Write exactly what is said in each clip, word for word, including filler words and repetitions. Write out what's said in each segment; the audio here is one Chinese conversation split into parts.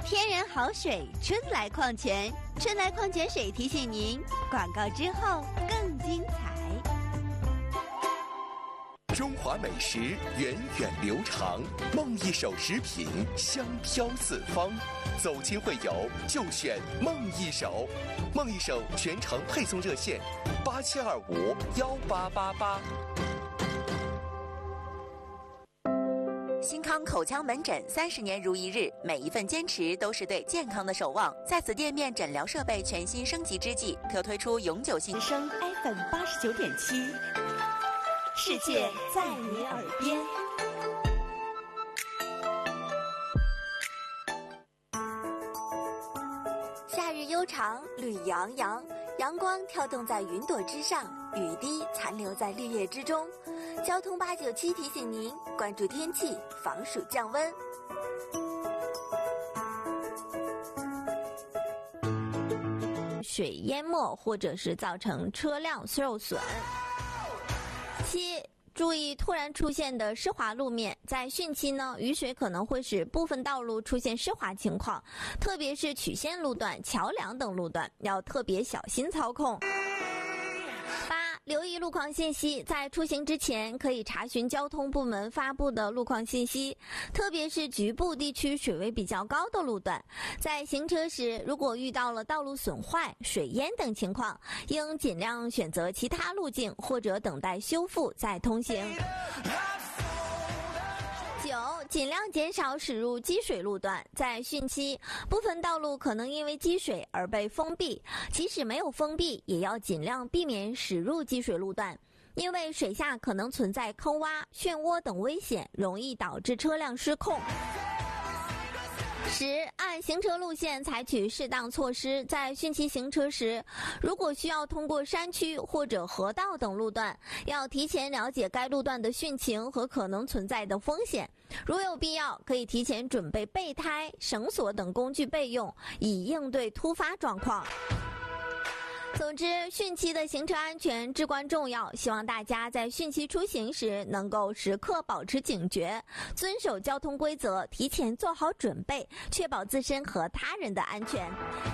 天然好水春来矿泉，春来矿泉水提醒您，广告之后更精彩。 中华美食源远流长，梦一手食品香飘四方。走亲会友就选梦一手，梦一手全程配送热线八七二五幺八八八。 新康口腔门诊三十年如一日，每一份坚持都是对健康的守望。在此店面诊疗设备全新升级之际，可推出永久性声 F M 八十九点七，世界在你耳边。 夏日悠长，绿洋洋，阳光跳动在云朵之上，雨滴残留在绿叶之中。交通八九七提醒您关注天气，防暑降温。 水淹没或者是造成车辆受损。七，注意突然出现的湿滑路面，在汛期呢，雨水可能会使部分道路出现湿滑情况，特别是曲线路段、桥梁等路段，要特别小心操控。留意路况信息，在出行之前可以查询交通部门发布的路况信息，特别是局部地区水位比较高的路段。在行车时，如果遇到了道路损坏、水淹等情况，应尽量选择其他路径或者等待修复再通行。九，尽量减少驶入积水路段。在汛期，部分道路可能因为积水而被封闭，即使没有封闭，也要尽量避免驶入积水路段，因为水下可能存在坑洼、漩涡等危险，容易导致车辆失控。十，按行车路线采取适当措施。在汛期行车时，如果需要通过山区或者河道等路段，要提前了解该路段的汛情和可能存在的风险。如有必要，可以提前准备备胎、绳索等工具备用，以应对突发状况。总之，汛期的行车安全至关重要，希望大家在汛期出行时能够时刻保持警觉，遵守交通规则，提前做好准备，确保自身和他人的安全。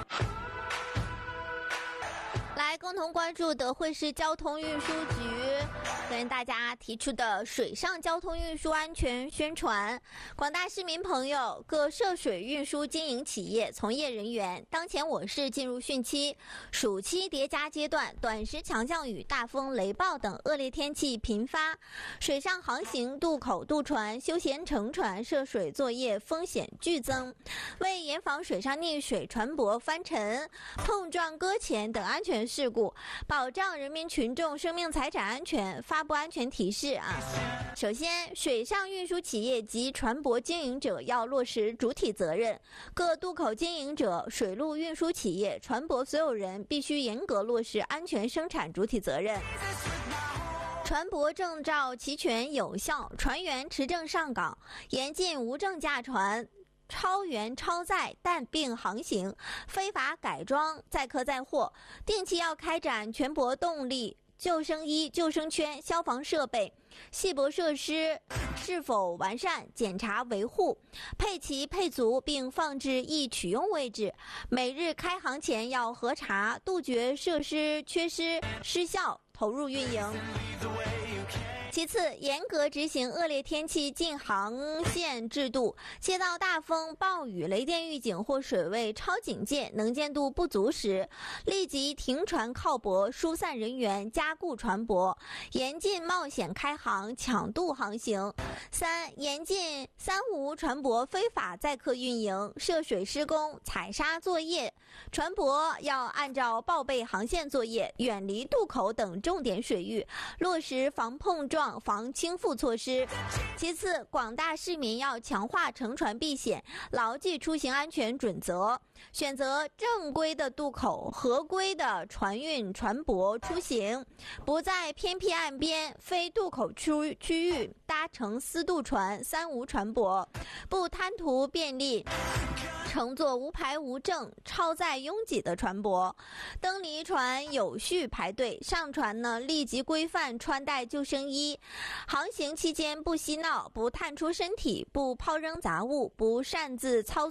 来共同关注的会是交通运输局跟大家提出的水上交通运输安全宣传。广大市民朋友，各涉水运输经营企业从业人员，当前我市进入汛期，暑期叠加阶段，短时强降雨、大风、雷暴等恶劣天气频发，水上航行、渡口、渡船、休闲乘船涉水作业风险剧增。为严防水上溺水、船舶翻沉、碰撞搁浅等安全事故，保障人民群众生命财产安全，发布安全提示啊。首先，水上运输企业及船舶经营者要落实主体责任，各渡口经营者、水陆运输企业、船舶所有人必须严格落实安全生产主体责任。船舶证照齐全有效，船员持证上岗，严禁无证驾船、超员超载、带病航行、非法改装、载客载货，定期要开展全泊动力、救生衣、救生圈、消防设备、系泊设施是否完善，检查维护，配齐配足并放置易取用位置。每日开航前要核查，杜绝设施缺失失效，投入运营。其次，严格执行恶劣天气禁航线制度，接到大风、暴雨、雷电预警或水位超警戒、能见度不足时，立即停船靠泊，疏散人员，加固船舶，严禁冒险开航、抢渡航行。三、严禁三无船舶非法载客运营、涉水施工、采砂作业，船舶要按照报备航线作业，远离渡口等重点水域，落实防碰撞、防倾覆措施。其次，广大市民要强化乘船避险，牢记出行安全准则，选择正规的渡口、合规的船运船舶出行，不在偏僻岸边、非渡口区区域搭乘私渡船、三无船舶，不贪图便利乘坐无牌无证、超载拥挤的船舶，登离船有序排队，上船呢立即规范穿戴救生衣，航行期间不嬉闹、不探出身体、不抛扔杂物、不擅自操